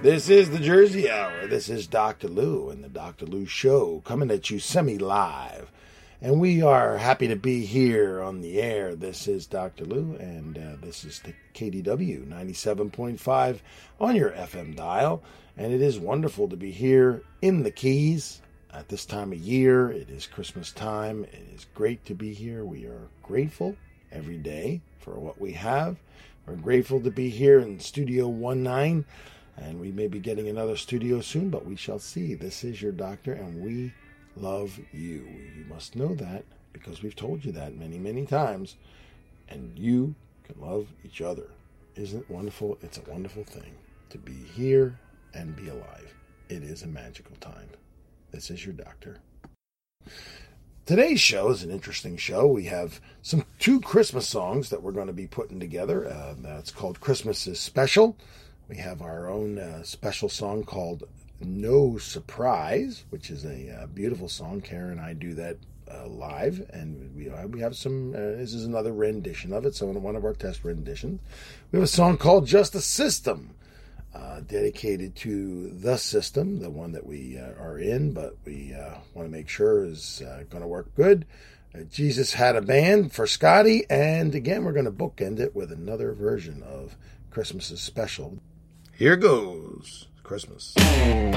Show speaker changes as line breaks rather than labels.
This is the Jersey Hour. This is Dr. Lou and the Dr. Lou Show coming at you semi-live. And we are happy to be here on the air. This is Dr. Lou, and this is the KDW 97.5 on your FM dial. And it is wonderful to be here in the Keys at this time of year. It is Christmas time. It is great to be here. We are grateful every day for what we have. We're grateful to be here in Studio 19, and we may be getting another studio soon, but we shall see. This is your doctor, and we love you. You must know that because we've told you that many, many times, and you can love each other. Isn't it wonderful? It's a wonderful thing to be here and be alive. It is a magical time. This is your doctor. Today's show is an interesting show. We have two Christmas songs that we're going to be putting together. That's called Christmas is Special. We have our own special song called No Surprise, which is a beautiful song. Karen and I do that live, and we have some, this is another rendition of it, so one of our test renditions. We have a song called Just a System, dedicated to the system, the one that we are in, but we want to make sure is going to work good. Jesus Had a Band for Scotty, and again, we're going to bookend it with another version of Christmas is Special. Here goes Christmas.